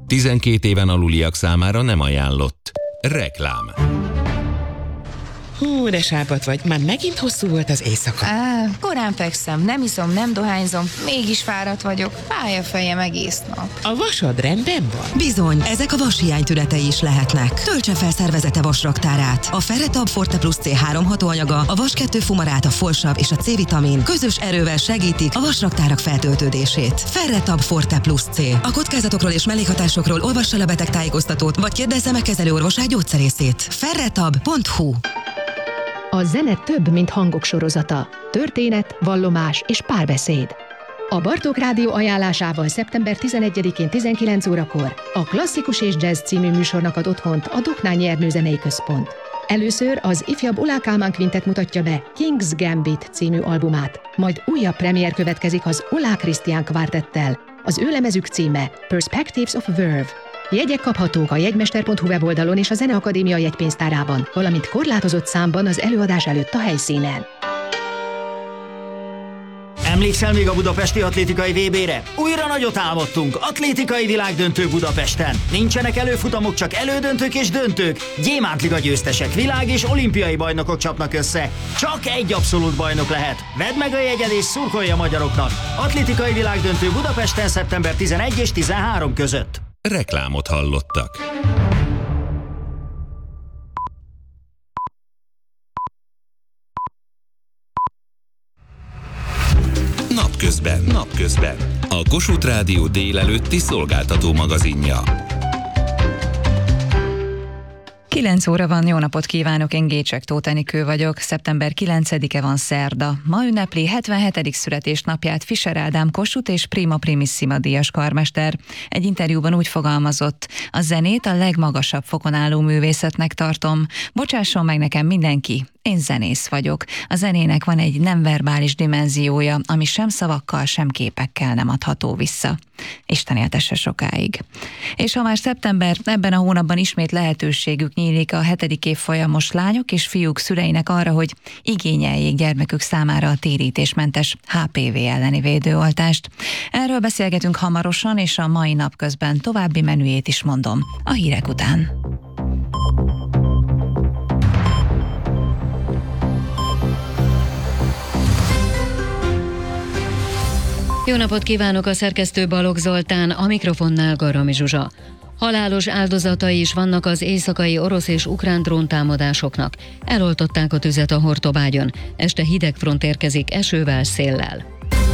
12 éven aluliak számára nem ajánlott. Reklám. Hú, de sápadt vagy. Már megint hosszú volt az éjszaka. Korán fekszem, nem iszom, nem dohányzom, mégis fáradt vagyok. Fáj a fejem egész nap. A vasad rendben van? Bizony, ezek a vashiány tünetei is lehetnek. Töltse fel szervezete vasraktárát. A Ferretab Forte Plus C3 hatóanyaga, a vas-2 fumarát, a folsav és a C-vitamin közös erővel segítik a vasraktárak feltöltődését. Ferretab Forte Plus C. A kockázatokról és mellékhatásokról olvassa le a betegtájékoztatót, vagy kérdezze meg kezelőorvosát, gyógyszerészét. ferretab.hu. A zene több, mint hangok sorozata. Történet, vallomás és párbeszéd. A Bartók Rádió ajánlásával szeptember 11-én 19 órakor a Klasszikus és Jazz című műsornak ad otthont a Doknányi Ernő Zenei Központ. Először az ifjabb Ulla Kálmán Quintet mutatja be King's Gambit című albumát, majd újabb premier következik az Ulla Krisztián Kvártettel. Az ő lemezük címe Perspectives of Verve. Jegyek kaphatók a jegymester.hu weboldalon és a Zeneakadémia jegypénztárában, valamint korlátozott számban az előadás előtt a helyszínen. Emlékszel még a budapesti atlétikai VB-re? Újra nagyot álmodtunk, atlétikai világdöntő Budapesten. Nincsenek előfutamok, csak elődöntők és döntők. Gyémántliga győztesek, világ- és olimpiai bajnokok csapnak össze. Csak egy abszolút bajnok lehet. Vedd meg a jegyed és szurkolj a magyaroknak. Atlétikai világdöntő Budapesten szeptember 11 és 13 között. Reklámot hallottak. Napközben. A Kossuth Rádió délelőtti szolgáltató magazinja. 9 óra van, jó napot kívánok, én Gécsek Tóth Enikő vagyok. Szeptember 9-e van szerda. Ma ünnepli 77. születésnapját Fischer Ádám Kossuth és Prima Primissima díjas karmester. Egy interjúban úgy fogalmazott: a zenét a legmagasabb fokon álló művészetnek tartom. Bocsásson meg nekem mindenki, én zenész vagyok. A zenének van egy nem verbális dimenziója, ami sem szavakkal, sem képekkel nem adható vissza. Isten éltesse sokáig. És ha már szeptember, ebben a hónapban ismét lehetőségük nyílik a 7. évfolyamos lányok és fiúk szüleinek arra, hogy igényeljék gyermekük számára a térítésmentes HPV elleni védőoltást. Erről beszélgetünk hamarosan, és a mai nap közben további menüjét is mondom a hírek után. Jó napot kívánok, a szerkesztő Balogh Zoltán, a mikrofonnál Garami Zsuzsa. Halálos áldozatai is vannak az éjszakai orosz és ukrán dróntámadásoknak. Eloltották a tüzet a Hortobágyon. Este hideg front érkezik esővel, széllel.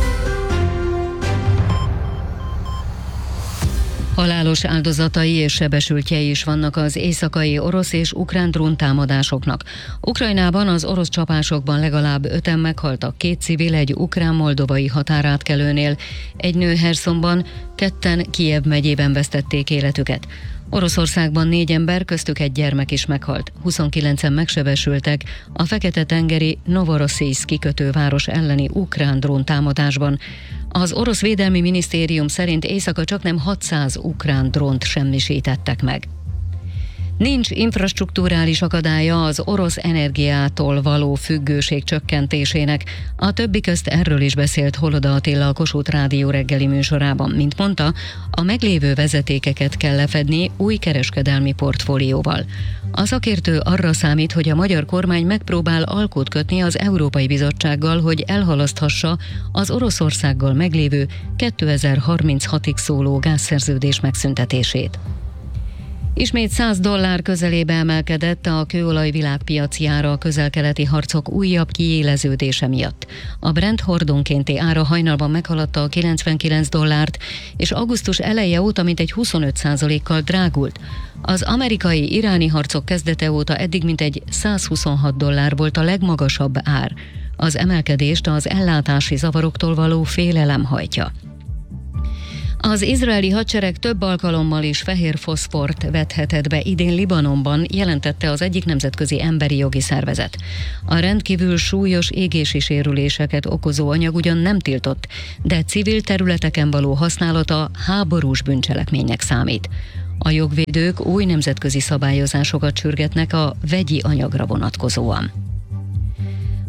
Halálos áldozatai és sebesültjei is vannak az éjszakai orosz és ukrán dróntámadásoknak. Ukrajnában az orosz csapásokban legalább 5-en meghaltak, 2 civil egy ukrán-moldovai határátkelőnél, egy nő Hersonban, 2-en Kijev megyében vesztették életüket. Oroszországban 4 ember, köztük egy gyermek is meghalt, 29-en megsebesültek a Fekete-tengeri Novorossziszk kikötőváros elleni ukrán dróntámadásban. Az orosz védelmi minisztérium szerint éjszaka csaknem 600 ukrán drónt semmisítettek meg. Nincs infrastrukturális akadálya az orosz energiától való függőség csökkentésének. A többi közt erről is beszélt Holoda Attila a Kossuth Rádió reggeli műsorában. Mint mondta, a meglévő vezetékeket kell lefedni új kereskedelmi portfólióval. A szakértő arra számít, hogy a magyar kormány megpróbál alkut kötni az Európai Bizottsággal, hogy elhalaszthassa az Oroszországgal meglévő 2036-ig szóló gázszerződés megszüntetését. Ismét $100 közelébe emelkedett a kőolaj világpiaci ára a közel-keleti harcok újabb kiéleződése miatt. A Brent hordonkénti ára hajnalban meghaladta a $99, és augusztus eleje óta mintegy 25%-kal drágult. Az amerikai-iráni harcok kezdete óta eddig mintegy $126 volt a legmagasabb ár. Az emelkedést az ellátási zavaroktól való félelem hajtja. Az izraeli hadsereg több alkalommal is fehér foszfort vethetett be idén Libanonban, jelentette az egyik nemzetközi emberi jogi szervezet. A rendkívül súlyos égési sérüléseket okozó anyag ugyan nem tiltott, de civil területeken való használata háborús bűncselekménynek számít. A jogvédők új nemzetközi szabályozásokat sürgetnek a vegyi anyagra vonatkozóan.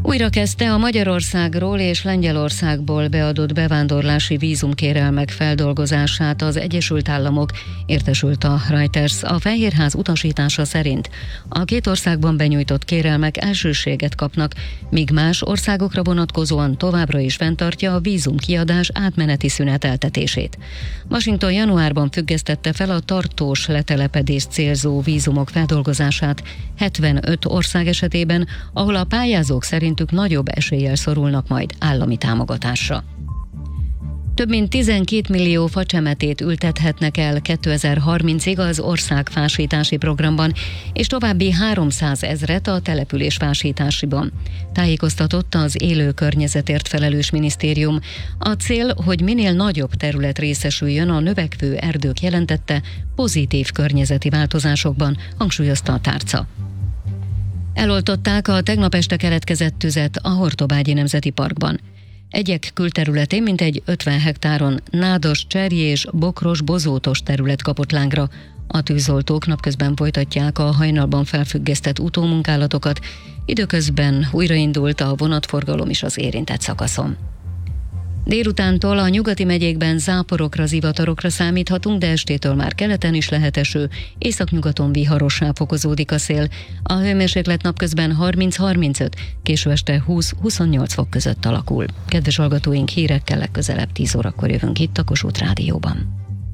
Újra kezdte a Magyarországról és Lengyelországból beadott bevándorlási vízumkérelmek feldolgozását az Egyesült Államok, értesült a Reuters. A Fehérház utasítása szerint a két országban benyújtott kérelmek elsőséget kapnak, míg más országokra vonatkozóan továbbra is fenntartja a vízumkiadás átmeneti szüneteltetését. Washington januárban függesztette fel a tartós letelepedést célzó vízumok feldolgozását 75 ország esetében, ahol a pályázók szerintük nagyobb eséllyel szorulnak majd állami támogatásra. Több mint 12 millió facsemetét ültethetnek el 2030-ig az országfásítási programban, és további 300 000 a településfásításiban. Tájékoztatott az élő környezetért felelős minisztérium. A cél, hogy minél nagyobb terület részesüljön a növekvő erdők jelentette pozitív környezeti változásokban, hangsúlyozta a tárca. Eloltották a tegnap este keletkezett tüzet a Hortobágyi Nemzeti Parkban. Egyek külterületén mintegy 50 hektáron nádas, cserjés, bokros, bozótos terület kapott lángra. A tűzoltók napközben folytatják a hajnalban felfüggesztett utómunkálatokat, időközben újraindult a vonatforgalom is az érintett szakaszon. Délutántól a nyugati megyékben záporokra, zivatarokra számíthatunk, de estétől már keleten is lehet eső, északnyugaton viharossá fokozódik a szél. A hőmérséklet napközben 30-35, késő este 20-28 fok között alakul. Kedves hallgatóink, hírekkel legközelebb 10 órakor jövünk itt a Kossuth Rádióban.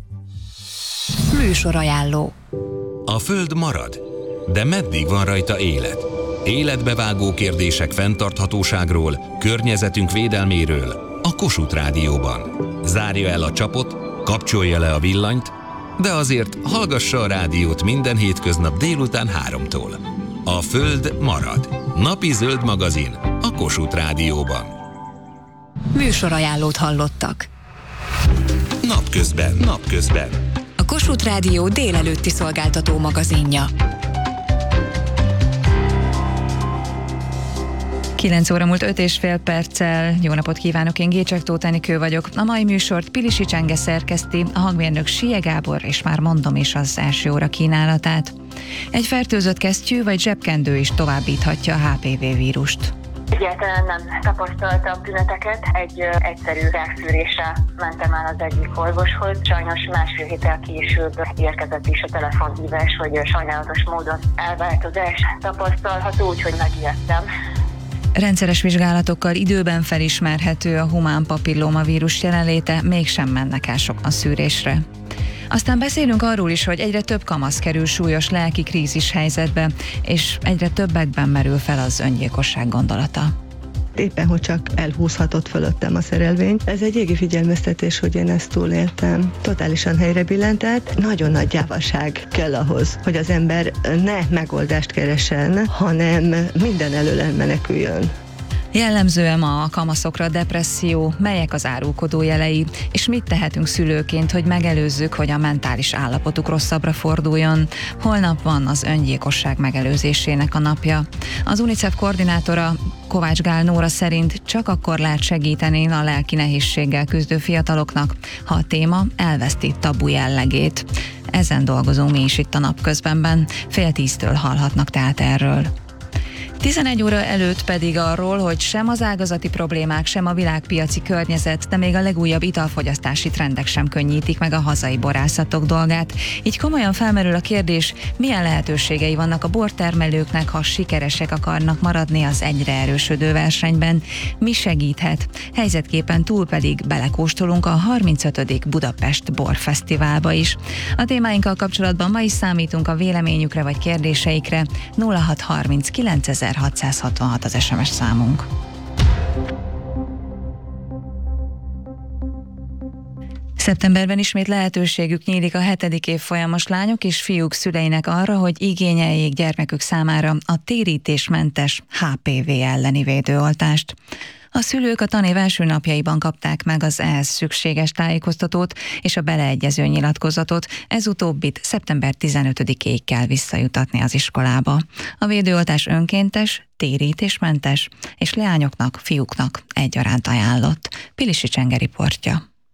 Műsorajánló. A Föld marad, de meddig van rajta élet? Életbevágó kérdések fenntarthatóságról, környezetünk védelméről, a Kossuth Rádióban. Zárja el a csapot, kapcsolja le a villanyt, de azért hallgassa a rádiót minden hétköznap délután 3-tól. A Föld marad. Napi zöld magazin a Kossuth Rádióban. Műsorajánlót hallottak. Napközben. A Kossuth Rádió délelőtti szolgáltató magazinja. 9 óra múlt 5,5 perccel. Jó napot kívánok, én Gécsek Tóth Enikő vagyok. A mai műsort Pilisi Csenge szerkeszti, a hangmérnök Sie Gábor, és már mondom is az első óra kínálatát. Egy fertőzött kesztyű vagy zsebkendő is továbbíthatja a HPV vírust. Egyáltalán nem tapasztaltam tüneteket, egy egyszerű rákszűrésre mentem el az egyik orvoshoz. Sajnos másfél héttel később érkezett is a telefonhívás, hogy sajnálatos módon elváltozás tapasztalható, úgyhogy megijedtem. Rendszeres vizsgálatokkal időben felismerhető a humán papillómavírus jelenléte, mégsem mennek el sokan szűrésre. Aztán beszélünk arról is, hogy egyre több kamasz kerül súlyos lelki krízis helyzetbe, és egyre többekben merül fel az öngyilkosság gondolata. Éppen, hogy csak elhúzhatott fölöttem a szerelvény. Ez egy égi figyelmeztetés, hogy én ezt túléltem. Totálisan helyre billentett. Nagyon nagy gyávaság kell ahhoz, hogy az ember ne megoldást keressen, hanem minden elől meneküljön. Jellemzően ma a kamaszokra a depresszió, melyek az árulkodó jelei, és mit tehetünk szülőként, hogy megelőzzük, hogy a mentális állapotuk rosszabbra forduljon. Holnap van az öngyilkosság megelőzésének a napja. Az UNICEF koordinátora Kovács Gál Nóra szerint csak akkor lehet segíteni a lelki nehézséggel küzdő fiataloknak, ha a téma elveszti tabu jellegét. Ezen dolgozunk mi is itt a Napközbenben, 9:30 hallhatnak tehát erről. 11 óra előtt pedig arról, hogy sem az ágazati problémák, sem a világpiaci környezet, de még a legújabb italfogyasztási trendek sem könnyítik meg a hazai borászatok dolgát. Így komolyan felmerül a kérdés, milyen lehetőségei vannak a bortermelőknek, ha sikeresek akarnak maradni az egyre erősödő versenyben. Mi segíthet? Helyzetképpen túl pedig belekóstolunk a 35. Budapest Borfesztiválba is. A témáinkkal kapcsolatban ma is számítunk a véleményükre vagy kérdéseikre. 0630 9666 az SMS számunk. Szeptemberben ismét lehetőségük nyílik a 7. évfolyamos lányok és fiúk szüleinek arra, hogy igényeljék gyermekük számára a térítésmentes HPV elleni védőoltást. A szülők a tanév első napjaiban kapták meg az ehhez szükséges tájékoztatót és a beleegyező nyilatkozatot, ez utóbbit szeptember 15-ig kell visszajutatni az iskolába. A védőoltás önkéntes, térítésmentes és leányoknak, fiúknak egyaránt ajánlott. Pilisi Csenge riportja.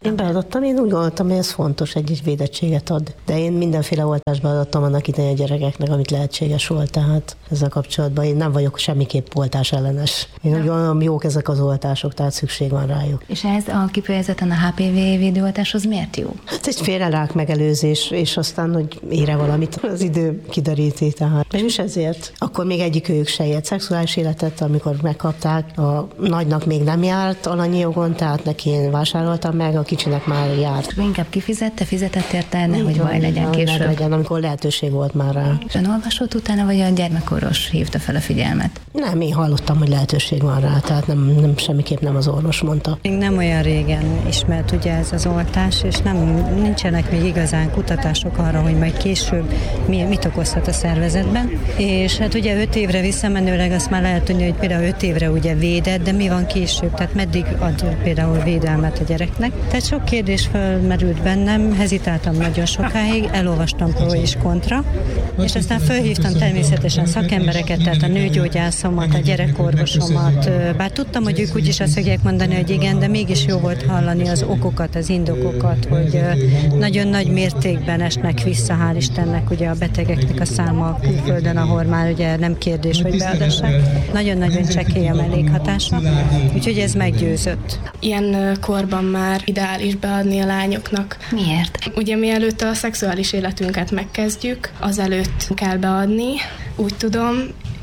Én beadottam, én úgy gondoltam, hogy ez fontos, egy védettséget ad. De én mindenféle oltást beadottam annak idején a gyerekeknek, amit lehetséges volt, tehát ezzel kapcsolatban én nem vagyok semmiképp oltás ellenes. Én úgy gondolom, jók ezek az oltások, tehát szükség van rájuk. És ez a kifejezetten a HPV védőoltáshoz miért jó? Hát egy félrerák megelőzés, és aztán, hogy ére valamit, az idő kideríti, tehát. És ezért. Akkor még egyikőjük se élt szexuális életet, amikor megkapták. A nagynak még nem járt alanyi jogon, tehát neki én vásároltam meg, a kicsinek már járt. Inkább fizetett érte, nehogy baj legyen később. Legyen, amikor lehetőség volt már rá. És ön olvasott utána, vagy a gyermekorvos hívta fel a figyelmet? Nem, én hallottam, hogy lehetőség van rá, tehát nem semmiképp nem az orvos mondta. Még nem olyan régen ismert ugye ez az oltás, és nincsenek még igazán kutatások arra, hogy majd később mit okozhat a szervezetben. És hát ugye 5 évre visszamenőleg azt már lehet tudni, hogy például 5 évre ugye védett, de mi van később, tehát meddig ad például védelmet a gyereknek. Tehát sok kérdés felmerült bennem, hezitáltam nagyon sokáig, elolvastam pro és kontra, és aztán felhívtam természetesen szakembereket, tehát a nőgyógyászomat, a gyerekorvosomat, bár tudtam, hogy ők úgyis azt fogják mondani, hogy igen, de mégis jó volt hallani az okokat, az indokokat, hogy nagyon nagy mértékben esnek vissza, hál' Istennek, ugye a betegeknek a száma a külföldön, ahol már ugye nem kérdés, hogy beadassák. Nagyon-nagyon csekély a mellékhatása, úgyhogy ez meggyőzött. Ilyen korban már ideális beadni a lányoknak. Miért? Ugye mielőtt a szexuális életünket megkezdjük, azelőtt kell beadni, úgy tudom,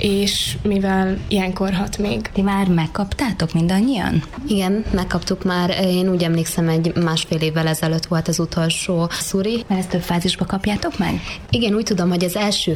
és mivel ilyenkor hat még. Ti már megkaptátok mindannyian? Igen, megkaptuk már. Én úgy emlékszem, egy 1,5 évvel ezelőtt volt az utolsó szuri. Mert ezt több fázisba kapjátok meg? Igen, úgy tudom, hogy az első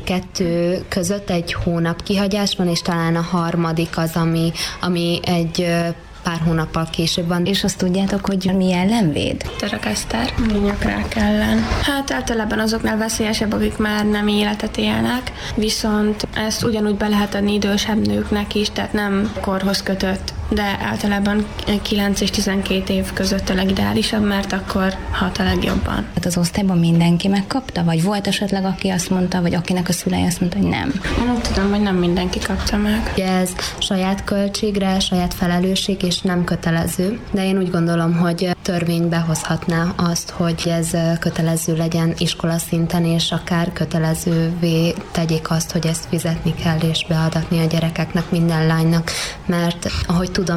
2 között egy hónap kihagyás van, és talán a harmadik az, ami egy pár hónappal később van. És azt tudjátok, hogy mi ellen véd? Törökeszter, ményakrák ellen. Hát általában azoknál veszélyesebb, akik már nem életet élnek, viszont ezt ugyanúgy be lehet adni idősebb nőknek is, tehát nem korhoz kötött, de általában 9 és 12 év között a legideálisabb, mert akkor hat a legjobban. Hát az osztályban mindenki megkapta, vagy volt esetleg, aki azt mondta, vagy akinek a szülei azt mondta, hogy nem? Én úgy tudom, hogy nem mindenki kapta meg. Ugye ez saját költségre, saját felelősség, és nem kötelező, de én úgy gondolom, hogy törvény behozhatná azt, hogy ez kötelező legyen iskola szinten, és akár kötelezővé tegyék azt, hogy ezt fizetni kell, és beadatni a gyerekeknek, minden lánynak, mert ahogy tudom,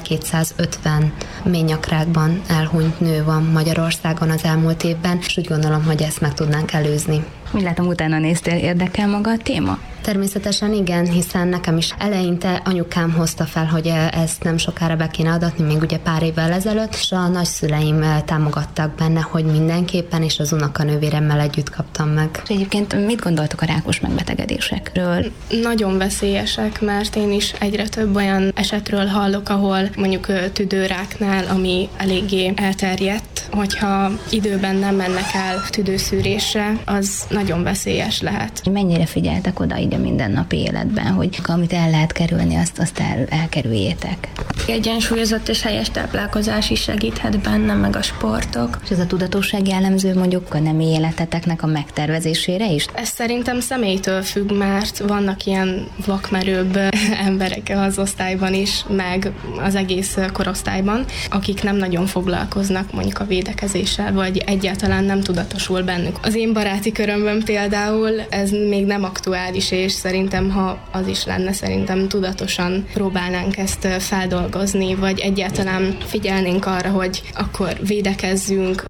1250 ményakrákban elhunyt nő van Magyarországon az elmúlt évben, és úgy gondolom, hogy ezt meg tudnánk előzni. Úgy látom, utána néztél, érdekel maga a téma? Természetesen igen, hiszen nekem is eleinte anyukám hozta fel, hogy ezt nem sokára be kéne adatni, még ugye pár évvel ezelőtt, és a nagyszüleim támogattak benne, hogy mindenképpen, és az unokanővéremmel együtt kaptam meg. És egyébként mit gondoltok a rákos megbetegedésekről? Nagyon veszélyesek, mert én is egyre több olyan esetről hallok, ahol mondjuk tüdőráknál, ami eléggé elterjedt, hogyha időben nem mennek el tüdőszűrésre, az nagyon veszélyes lehet. Mennyire figyeltek oda így a mindennapi életben, hogy amit el lehet kerülni, azt elkerüljétek? Egyensúlyozott és helyes táplálkozás is segíthet benne, meg a sportok. És ez a tudatosság jellemző mondjuk a nemi életeteknek a megtervezésére is? Ez szerintem személytől függ, mert vannak ilyen vakmerőbb emberek az osztályban is, meg az egész korosztályban, akik nem nagyon foglalkoznak mondjuk a védekezéssel, vagy egyáltalán nem tudatosul bennük. Az én baráti körömben például ez még nem aktuális, és szerintem, ha az is lenne, szerintem tudatosan próbálnánk ezt feldolgozni, vagy egyáltalán figyelnénk arra, hogy akkor védekezzünk.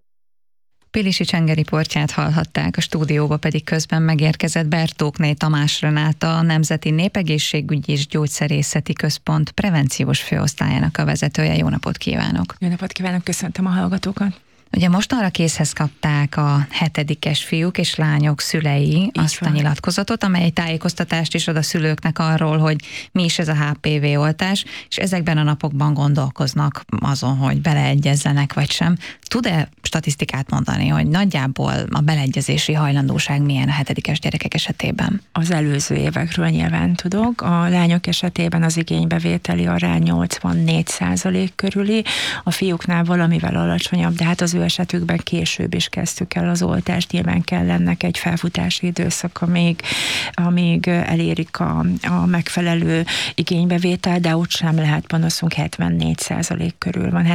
Pilisi Csenge riportját hallhatták, a stúdióba pedig közben megérkezett Bertókné Tamás Renáta, a Nemzeti Népegészségügyi és Gyógyszerészeti Központ prevenciós főosztályának a vezetője. Jó napot kívánok! Jó napot kívánok, köszöntöm a hallgatókat! Ugye mostanra készhez kapták a 7-es fiúk és lányok szülei azt a nyilatkozatot, amely tájékoztatást is ad a szülőknek arról, hogy mi is ez a HPV oltás, és ezekben a napokban gondolkoznak azon, hogy beleegyezzenek vagy sem. Tud-e statisztikát mondani, hogy nagyjából a beleegyezési hajlandóság milyen a 7-es gyerekek esetében? Az előző évekről nyilván tudok. A lányok esetében az igénybevételi arány 84% körüli, a fiúknál valamivel alacsonyabb, de hát az ő esetükben később is kezdtük el az oltást. Nyilván kell ennek egy felfutási időszak, amíg elérik a megfelelő igénybevétel, de ott sem lehet panaszunk, 74% körül van,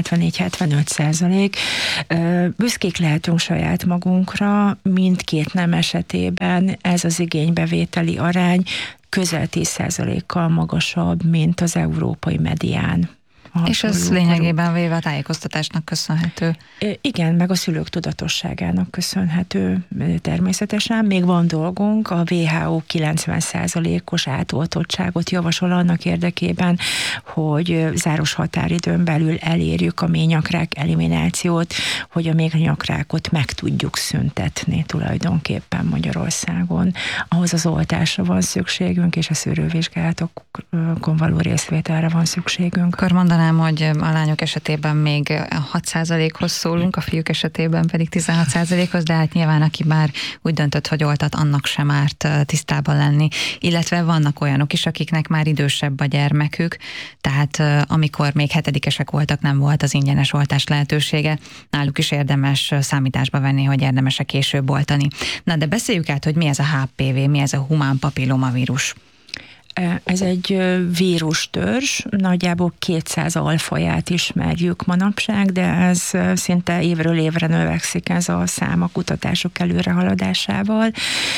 74-75%. Büszkék lehetünk saját magunkra, mindkét nem esetében ez az igénybevételi arány közel 10%-kal magasabb, mint az európai medián. És ez lényegében véve a tájékoztatásnak köszönhető. Igen, meg a szülők tudatosságának köszönhető természetesen. Még van dolgunk, a WHO 90%-os átoltottságot javasol annak érdekében, hogy záros határidőn belül elérjük a méhnyakrák eliminációt, hogy a méhnyakrákot meg tudjuk szüntetni tulajdonképpen Magyarországon. Ahhoz az oltásra van szükségünk, és a szűrővizsgálatokon való részvételre van szükségünk. Akkor mondanám, hogy a lányok esetében még 6%-hoz szólunk, a fiúk esetében pedig 16%-hoz, de hát nyilván aki már úgy döntött, hogy oltat, annak sem árt tisztában lenni. Illetve vannak olyanok is, akiknek már idősebb a gyermekük, tehát amikor még 7-esek voltak, nem volt az ingyenes oltás lehetősége. Náluk is érdemes számításba venni, hogy érdemes-e később oltani. Na de beszéljük át, hogy mi ez a HPV, mi ez a humán papillomavírus. Ez egy vírustörzs, nagyjából 200 alfaját ismerjük manapság, de ez szinte évről évre növekszik ez a szám a kutatások előrehaladásával.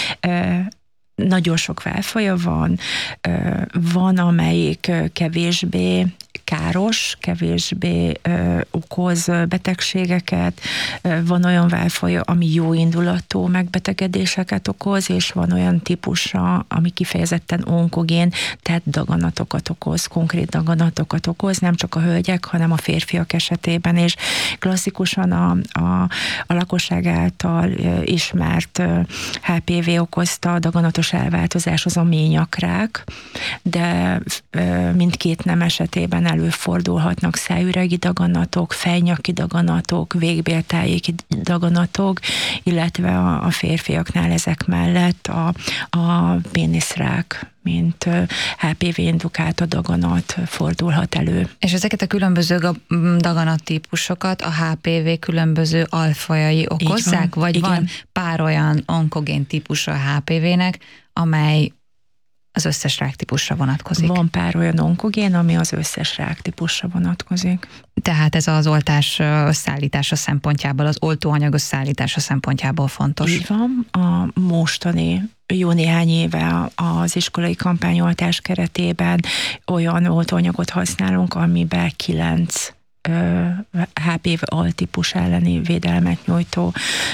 Nagyon sok válfaja van, amelyik kevésbé káros, kevésbé okoz betegségeket, van olyan válfaja, ami jó indulatú megbetegedéseket okoz, és van olyan típusa, ami kifejezetten onkogén, tehát daganatokat okoz, konkrét daganatokat okoz, nem csak a hölgyek, hanem a férfiak esetében, és klasszikusan a lakosság által ismert HPV okozta daganatos elváltozás az a méhnyakrák, de mindkét nem esetében előfordulhatnak szájüregi daganatok, fejnyaki daganatok, végbéltájéki daganatok, illetve a férfiaknál ezek mellett a péniszrák, mint HPV-indukált daganat fordulhat elő. És ezeket a különböző daganattípusokat a HPV különböző alfajai okozzák? Vagy igen. Van pár olyan onkogén típusa a HPV-nek, amely az összes ráktípusra vonatkozik? Van pár olyan onkogén, ami az összes ráktípusra vonatkozik. Tehát ez az oltás összeállítása szempontjából, az oltóanyag összeállítása szempontjából fontos. Így van. A mostani jó néhány éve az iskolai kampányoltás keretében olyan oltóanyagot használunk, amiben 9 HPV altípus elleni védelmet nyújtó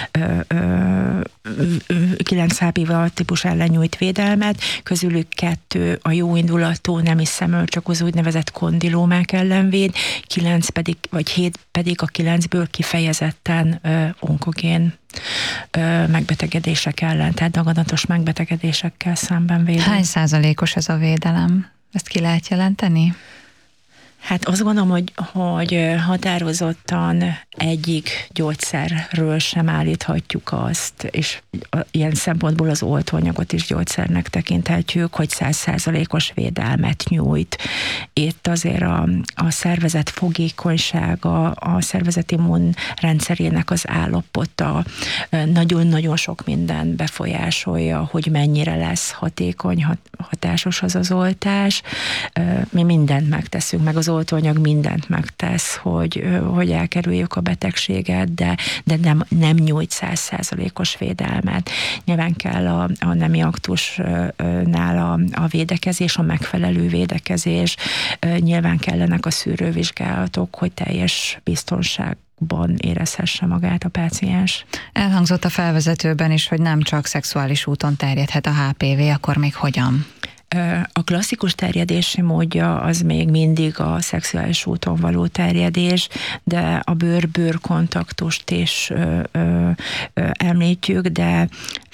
9 HPV altípus ellen nyújt védelmet, közülük 2 a jó indulatú nemi szemölcsök, úgynevezett kondilómák ellen véd, 7 pedig a 9-ből kifejezetten onkogén megbetegedések ellen, tehát daganatos megbetegedésekkel szemben véd. Hány százalékos ez a védelem? Ezt ki lehet jelenteni? Hát azt gondolom, hogy határozottan egyik gyógyszerről sem állíthatjuk azt, és ilyen szempontból az oltóanyagot is gyógyszernek tekinthetjük, hogy 100%-os védelmet nyújt. Itt azért a szervezet fogékonysága, a szervezet immunrendszerének az állapota nagyon-nagyon sok minden befolyásolja, hogy mennyire lesz hatékony, hatásos az oltás. Mi mindent megteszünk, meg az oltóanyag mindent megtesz, hogy elkerüljük a betegséget, de nem nyújt 100%-os védelmet. Nyilván kell a nemi aktusnál a védekezés, a megfelelő védekezés, nyilván kellenek a szűrővizsgálatok, hogy teljes biztonságban érezhesse magát a páciens. Elhangzott a felvezetőben is, hogy nem csak szexuális úton terjedhet a HPV, akkor még hogyan? A klasszikus terjedési módja az még mindig a szexuális úton való terjedés, de a bőr-bőr kontaktust is említjük, de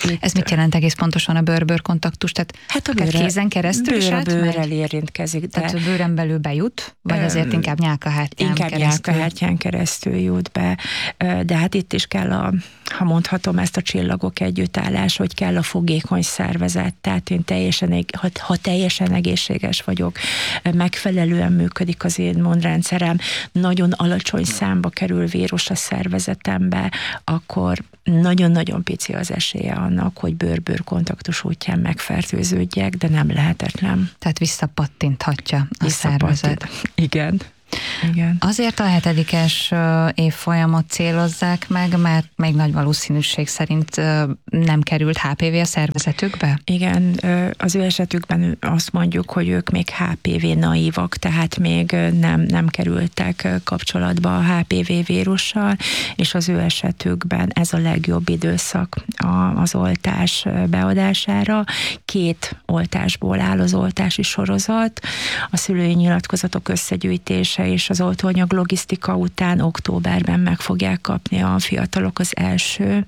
Ez mit jelent egész pontosan a bőr-bőr kontaktus? Tehát a kézen keresztül is bőrrel érintkezik. Tehát a bőrön belül bejut, vagy azért inkább nyálkahártyán keresztül? Inkább nyálkahártyán keresztül jut be, de hát itt is kell ha mondhatom ezt a csillagok együttállás, hogy kell a fogékony szervezet, tehát én ha teljesen egészséges vagyok, megfelelően működik az én immunrendszerem, nagyon alacsony számba kerül vírus a szervezetembe, akkor nagyon-nagyon pici az esélye annak, hogy bőr-bőr kontaktus útján megfertőződjek, de nem lehetetlen. Tehát visszapattinthatja a szervezet. Igen. Igen. Azért a 7-es évfolyamot célozzák meg, mert még nagy valószínűség szerint nem került HPV a szervezetükbe? Igen, az ő esetükben azt mondjuk, hogy ők még HPV naívak, tehát még nem kerültek kapcsolatba a HPV vírussal, és az ő esetükben ez a legjobb időszak az oltás beadására. 2 oltásból áll az oltási sorozat, a szülői nyilatkozatok összegyűjtése és az oltóanyag logisztika után októberben meg fogják kapni a fiatalok az első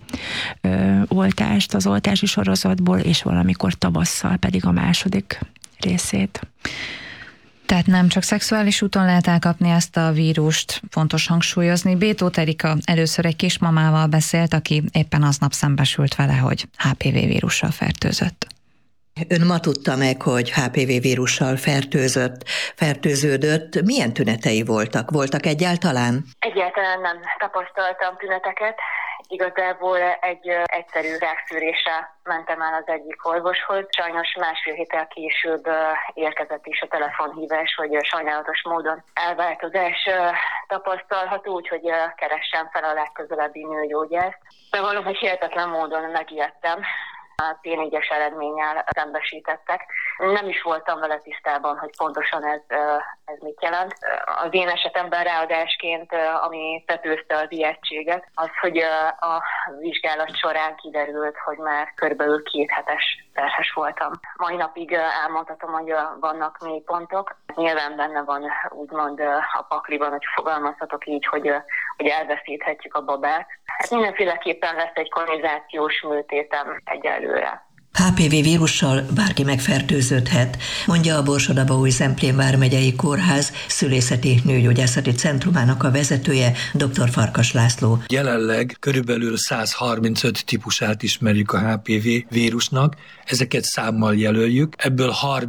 oltást az oltási sorozatból, és valamikor tavasszal pedig a második részét. Tehát nem csak szexuális úton lehet elkapni ezt a vírust, fontos hangsúlyozni. Bétóth Erika először egy kismamával beszélt, aki éppen aznap szembesült vele, hogy HPV vírussal fertőzött. Ön ma tudta meg, hogy HPV vírussal fertőződött. Milyen tünetei voltak? Voltak egyáltalán? Egyáltalán nem tapasztaltam tüneteket. Igazából egy egyszerű rákszűrésre mentem el az egyik orvoshoz. Sajnos 1,5 héttel később érkezett is a telefonhívás, hogy sajnálatos módon elváltozás tapasztalható, úgyhogy keressem fel a legközelebbi nőgyógyászt. De valahogy hihetetlen módon megijedtem. A T4-es eredménnyel szembesítettek. Nem is voltam vele tisztában, hogy pontosan ez mit jelent. Az én esetemben ráadásként, ami tetőzte az ijegységet, az, hogy a vizsgálat során kiderült, hogy már körülbelül 2 hetes terhes voltam. Mai napig elmondhatom, hogy vannak mélypontok. Nyilván benne van úgymond a pakliban, hogy fogalmazhatok így, hogy elveszíthetjük a babát. Hát mindenféleképpen lesz egy konizációs műtétem egyelőre. HPV vírussal bárki megfertőződhet, mondja a Borsod-Abaúj-Zemplén vármegyei kórház szülészeti nőgyógyászati centrumának a vezetője, dr. Farkas László. Jelenleg körülbelül 135 típusát ismerjük a HPV vírusnak, ezeket számmal jelöljük. Ebből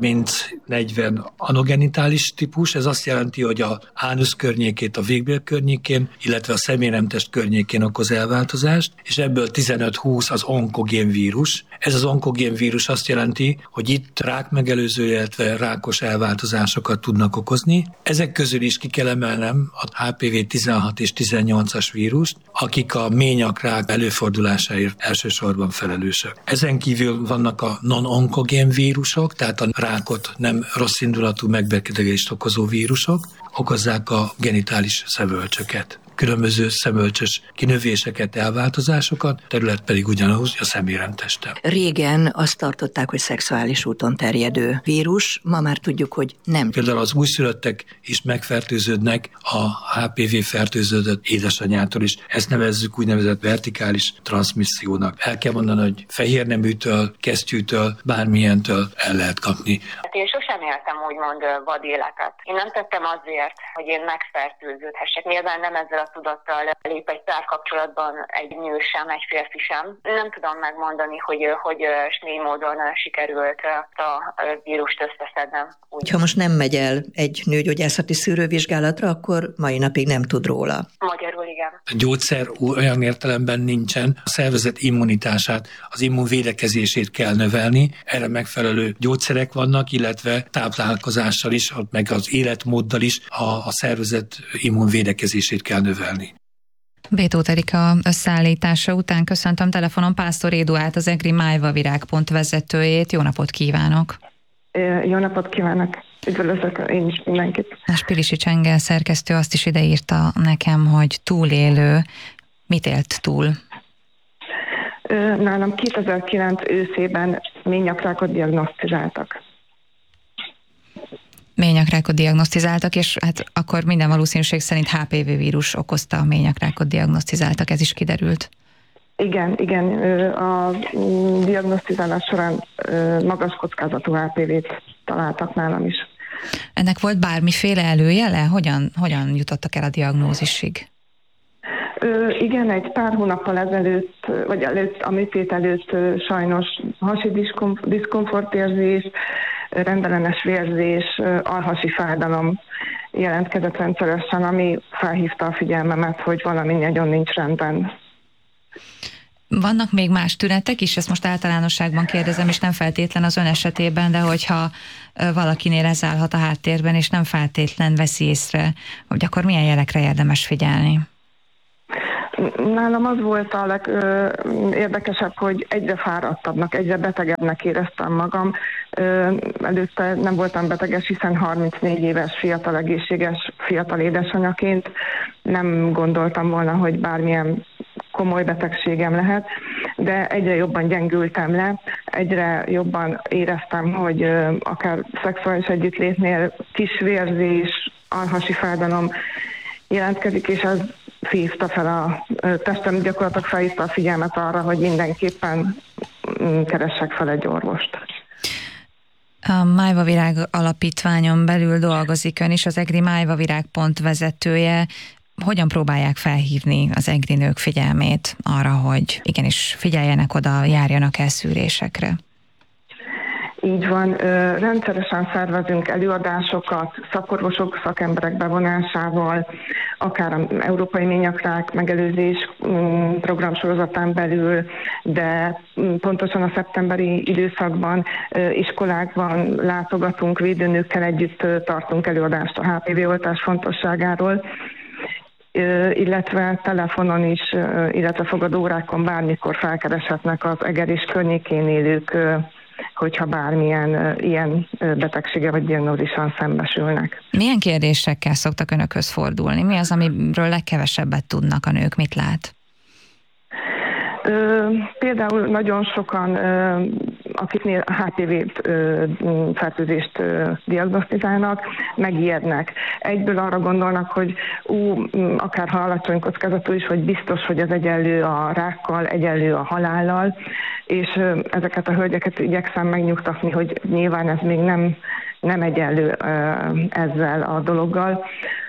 30-40 anogenitális típus, ez azt jelenti, hogy a ánusz környékét, a végbél környékén, illetve a személyremtest környékén okoz elváltozást, és ebből 15-20 az onkogén vírus. Ez az onkogén vírus azt jelenti, hogy itt rákmegelőző, illetve rákos elváltozásokat tudnak okozni. Ezek közül is ki kell emelnem a HPV 16 és 18-as vírust, akik a ményakrák előfordulásáért elsősorban felelősök. Ezen kívül vannak a non-onkogén vírusok, tehát a rákot nem rosszindulatú megbetegedést okozó vírusok, okozzák a genitális szemölcsöket. Különböző szemölcsös kinövéseket, elváltozásokat, terület pedig ugyanahhoz a személyremtesten. Régen azt tartották, hogy szexuális úton terjedő vírus, ma már tudjuk, hogy nem. Például az újszülöttek is megfertőződnek a HPV fertőződött édesanyától is. Ezt nevezzük úgynevezett vertikális transzmissziónak. El kell mondani, hogy fehérneműtől, kesztyűtől, bármilyentől el lehet kapni. Én sosem éltem úgymond vadéletet. Én nem tettem azért, hogy én megfertőződhessek. Nyilván nem ezzel a tudattal lép egy párkapcsolatban egy nő sem, egy férfi sem. Nem tudom megmondani, hogy mély módon sikerült a vírust összeszednem. Ha most nem megy el egy nőgyógyászati szűrővizsgálatra, akkor mai napig nem tud róla. Magyarul igen. A gyógyszer olyan értelemben nincsen. A szervezet immunitását, az immunvédekezését kell növelni. Erre megfelelő gyógyszerek vannak, illetve táplálkozással is, meg az életmóddal is a szervezet immunvédekezését kell növelni. Bétóth Erika összeállítása után köszöntöm telefonon Pásztor Éduát, az EGRI májvavirág.hu vezetőjét. Jó napot kívánok! Jó napot kívánok! Üdvözlök én is mindenkit! Spilisi Csengel szerkesztő azt is ideírta nekem, hogy túlélő. Mit élt túl? Nálam 2009 őszében ményakrákot diagnosztizáltak. Ményakrákot diagnosztizáltak, és hát akkor minden valószínűség szerint HPV vírus okozta a ményakrákot diagnosztizáltak, ez is kiderült. Igen, a diagnosztizálás során magas kockázatú HPV-t találtak nálam is. Ennek volt bármiféle előjele? Hogyan jutottak el a diagnózisig? Igen, egy pár hónappal ezelőtt, vagy a műtét előtt sajnos hasi diszkomfortérzés, rendellenes vérzés, alhasi fájdalom jelentkezett rendszeresen, ami felhívta a figyelmemet, hogy valami nagyon nincs rendben. Vannak még más tünetek is? Ezt most általánosságban kérdezem, és nem feltétlen az ön esetében, de hogyha valakinél ez állhat a háttérben, és nem feltétlen veszi észre, hogy akkor milyen jelekre érdemes figyelni? Nálam az volt a legérdekesebb, hogy egyre fáradtabbnak, egyre betegebbnek éreztem magam. Előtte nem voltam beteges, hiszen 34 éves fiatal, egészséges fiatal édesanyaként nem gondoltam volna, hogy bármilyen komoly betegségem lehet, de egyre jobban gyengültem le, egyre jobban éreztem, hogy akár szexuális együttlétnél kis vérzés, alhasi fájdalom jelentkezik, és ez felhívta fel a testem, gyakorlatilag felhívta a figyelmet arra, hogy mindenképpen keressek fel egy orvost. A Májva Virág Alapítványon belül dolgozik ön is, az EGRI Májva Virág pont vezetője. Hogyan próbálják felhívni az EGRI nők figyelmét arra, hogy igenis figyeljenek oda, járjanak el szűrésekre? Így van, rendszeresen szervezünk előadásokat, szakorvosok, szakemberek bevonásával, akár az Európai Ményakrák megelőzés programsorozatán belül, de pontosan a szeptemberi időszakban iskolákban látogatunk, védőnőkkel együtt tartunk előadást a HPV-oltás fontosságáról, illetve telefonon is, illetve fogadóórákon bármikor felkereshetnek az Eger és környékén élők, hogyha bármilyen ilyen betegsége vagy diagnózison szembesülnek. Milyen kérdésekkel szoktak önökhöz fordulni? Mi az, amiről legkevesebbet tudnak a nők? Mit lát? Például nagyon sokan, akiknél HPV fertőzést diagnosztizálnak, megijednek. Egyből arra gondolnak, hogy akár ha alacsony kockázatú is, hogy biztos, hogy ez egyenlő a rákkal, egyenlő a halállal, és ezeket a hölgyeket igyekszem megnyugtatni, hogy nyilván ez még nem egyenlő ezzel a dologgal,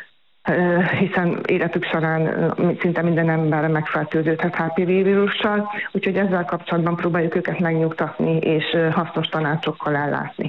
hiszen életük során szinte minden ember megfertőződhet HPV vírussal, úgyhogy ezzel kapcsolatban próbáljuk őket megnyugtatni és hasznos tanácsokkal ellátni.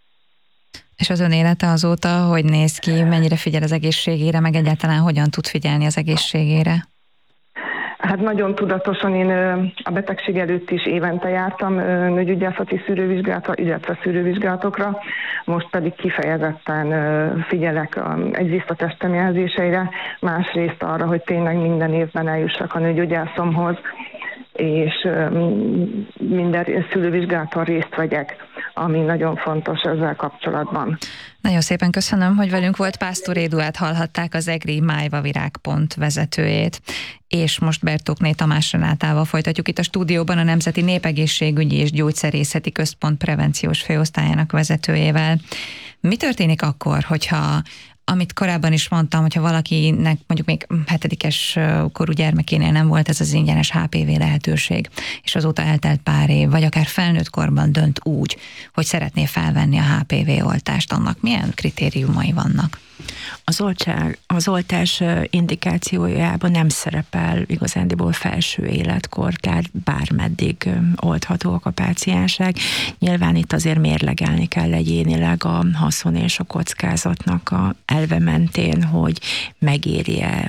És az ön élete azóta hogy néz ki, mennyire figyel az egészségére, meg egyáltalán hogyan tud figyelni az egészségére? Hát nagyon tudatosan, én a betegség előtt is évente jártam nőgyógyászati szűrővizsgálatra, illetve szűrővizsgálatokra, most pedig kifejezetten figyelek egyrészt a testem jelzéseire, másrészt arra, hogy tényleg minden évben eljussak a nőgyógyászomhoz, és minden szűrővizsgálaton részt vegyek, ami nagyon fontos ezzel kapcsolatban. Nagyon szépen köszönöm, hogy velünk volt. Pásztor Édúát hallhatták, az EGRI Májva Virág pont vezetőjét. És most Bertókné Tamás Renátával folytatjuk itt a stúdióban a Nemzeti Népegészségügyi és Gyógyszerészeti Központ prevenciós főosztályának vezetőjével. Mi történik akkor, hogyha amit korábban is mondtam, hogyha valakinek mondjuk még 7-es korú gyermekénél nem volt ez az ingyenes HPV lehetőség, és azóta eltelt pár év, vagy akár felnőtt korban dönt úgy, hogy szeretné felvenni a HPV oltást, annak milyen kritériumai vannak? Az oltás indikációjában nem szerepel igazándiból felső életkor, tehát bármeddig olthatóak a páciensek. Nyilván itt azért mérlegelni kell egyénileg a haszon és a kockázatnak a elve mentén, hogy megéri-e,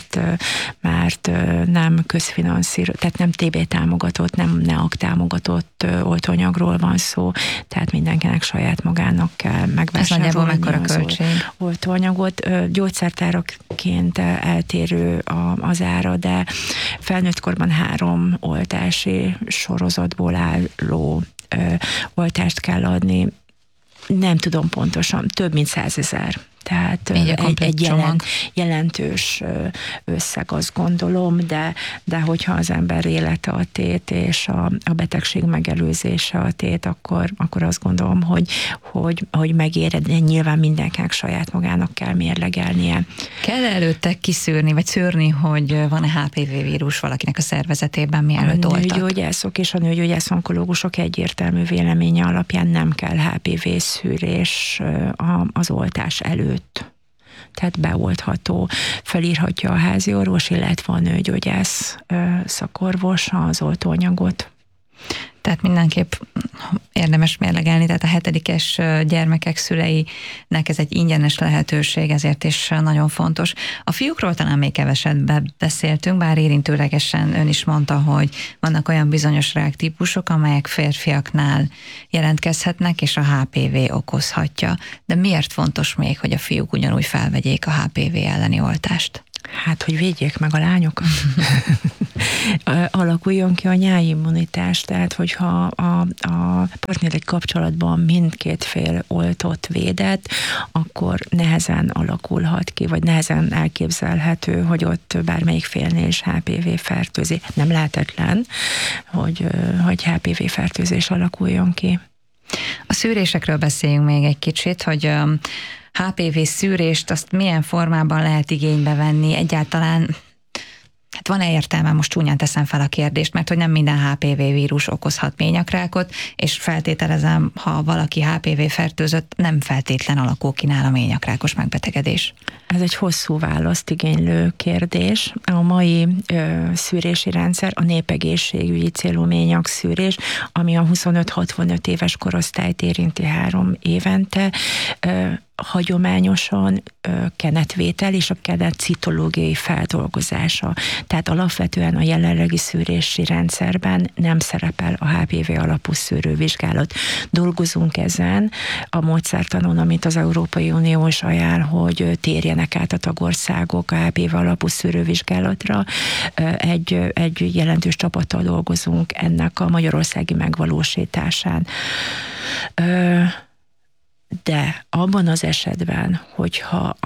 mert nem tehát nem TB támogatott, nem NEAK támogatott oltóanyagról van szó, tehát mindenkinek saját magának kell megvásárolni. Ez nagyjából mekkora költség? Oltóanyagot, gyógyszertáraként eltérő az ára, de felnőttkorban 3 oltási sorozatból álló oltást kell adni. Nem tudom pontosan, több mint 100 000. Tehát egy jelentős összeg, azt gondolom, de hogyha az ember élete a tét, és a betegség megelőzése a tét, akkor azt gondolom, hogy megér, de nyilván mindenkinek saját magának kell mérlegelnie. Kell előtte kiszűrni, vagy szűrni, hogy van-e HPV vírus valakinek a szervezetében, mielőtt oltat? A nőgyógyászok és a nőgyógyász onkológusok egyértelmű véleménye alapján nem kell HPV szűrés az oltás előtt. Tehát beoltható, felírhatja a házi orvos, illetve a nőgyógyász szakorvos az oltóanyagot. Tehát mindenképp érdemes mérlegelni, tehát a 7-es gyermekek szüleinek ez egy ingyenes lehetőség, ezért is nagyon fontos. A fiúkról talán még keveset beszéltünk, bár érintőlegesen ön is mondta, hogy vannak olyan bizonyos ráktípusok, amelyek férfiaknál jelentkezhetnek, és a HPV okozhatja. De miért fontos még, hogy a fiúk ugyanúgy felvegyék a HPV elleni oltást? Hát, hogy védjék meg a lányokat. Alakuljon ki a nyáimmunitás, tehát hogyha a partneri kapcsolatban mindkét fél oltott, védett, akkor nehezen alakulhat ki, vagy nehezen elképzelhető, hogy ott bármelyik félnél is HPV fertőzés. Nem lehetetlen, hogy HPV fertőzés alakuljon ki. A szűrésekről beszéljünk még egy kicsit, hogy HPV szűrést azt milyen formában lehet igénybe venni? Egyáltalán hát van-e értelme, most csúnyán teszem fel a kérdést, mert hogy nem minden HPV vírus okozhat ményakrákot, és feltételezem, ha valaki HPV fertőzött, nem feltétlen alakul ki nála ményakrákos megbetegedés. Ez egy hosszú választ igénylő kérdés. A mai szűrési rendszer a népegészségügyi célú ményakszűrés, ami a 25-65 éves korosztályt érinti 3 évente, hagyományosan kenetvétel és a kenet citológiai feldolgozása. Tehát alapvetően a jelenlegi szűrési rendszerben nem szerepel a HPV alapú szűrővizsgálat. Dolgozunk ezen a módszertanon, amit az Európai Unió is ajánl, hogy térjenek át a tagországok a HPV alapú szűrővizsgálatra. Egy jelentős csapattal dolgozunk ennek a magyarországi megvalósításán. De abban az esetben, hogyha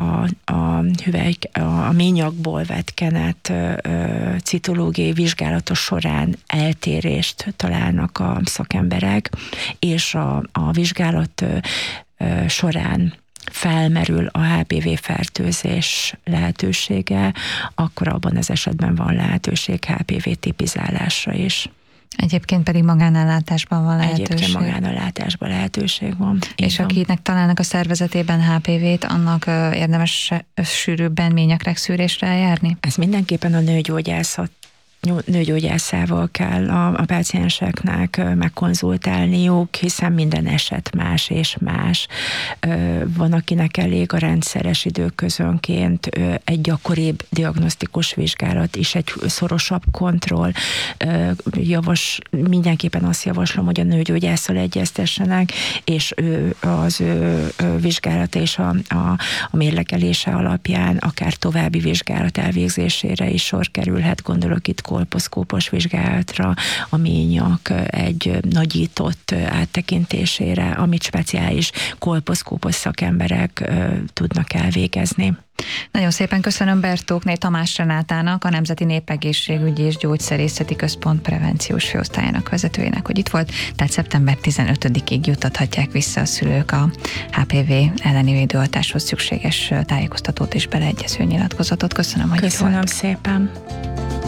a ményakból vett kenet citológiai vizsgálata során eltérést találnak a szakemberek, és a vizsgálat során felmerül a HPV fertőzés lehetősége, akkor abban az esetben van lehetőség HPV tipizálásra is. Egyébként pedig magánellátásban van lehetőség. Egyébként magánellátásban lehetőség van. És akinek találnak a szervezetében HPV-t, annak érdemes sűrűbben ményakrák-szűrésre eljárni? Ez mindenképpen a nőgyógyászával kell a pácienseknek megkonzultálniuk, hiszen minden eset más és más. Van, akinek elég a rendszeres időközönként egy gyakoribb diagnosztikus vizsgálat is, egy szorosabb kontroll. Mindenképpen azt javaslom, hogy a nőgyógyásszal egyeztessenek, és az vizsgálat és a mérlegelése alapján akár további vizsgálat elvégzésére is sor kerülhet, gondolok itt kolposzkópos vizsgálatra, a ményak egy nagyított áttekintésére, amit speciális kolposzkópos szakemberek tudnak elvégezni. Nagyon szépen köszönöm Bertókné Tamás Renátának, a Nemzeti Népegészségügyi és Gyógyszerészeti Központ prevenciós főosztályának vezetőjének, hogy itt volt, tehát szeptember 15-ig juttathatják vissza a szülők a HPV elleni védőoltáshoz szükséges tájékoztatót és beleegyező nyilatkozatot. Köszönöm, hogy Köszönöm itt volt. Szépen.